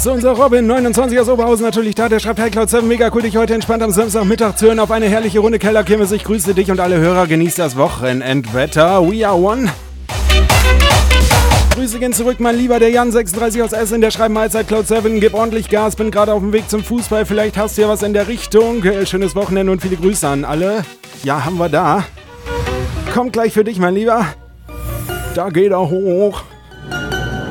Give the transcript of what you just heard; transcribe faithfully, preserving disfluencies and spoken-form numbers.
So, unser Robin, neunundzwanzig aus Oberhausen, natürlich da. Der schreibt, hey Cloud sieben, mega cool, dich heute entspannt am Samstagmittag zu hören auf eine herrliche Runde Kellerkirmes. Ich grüße dich und alle Hörer, genießt das Wochenendwetter. We are one. Grüße gehen zurück, mein Lieber, der Jan sechsunddreißig aus Essen, der schreibt Mahlzeit Cloud sieben, gib ordentlich Gas, bin gerade auf dem Weg zum Fußball, vielleicht hast du ja was in der Richtung. Schönes Wochenende und viele Grüße an alle. Ja, haben wir da. Kommt gleich für dich, mein Lieber. Da geht er hoch.